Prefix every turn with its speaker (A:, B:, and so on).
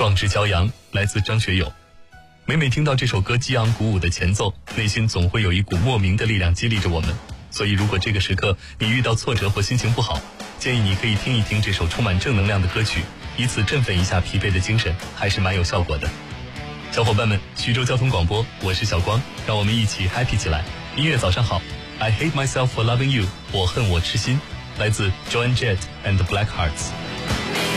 A: 壮志骄阳来自张学友。每听到这首歌激昂鼓舞的前奏，内心总会有一股莫名的力量激励着我们。所以如果这个时刻你遇到挫折或心情不好，建议你可以听一听这首充满正能量的歌曲，以此振奋一下疲惫的精神，还是蛮有效果的。小伙伴们，徐州交通广播，我是小光，让我们一起 happy 起来。音乐早上好， I hate myself for loving you， 我恨我痴心，来自 Joan Jett and the Blackhearts。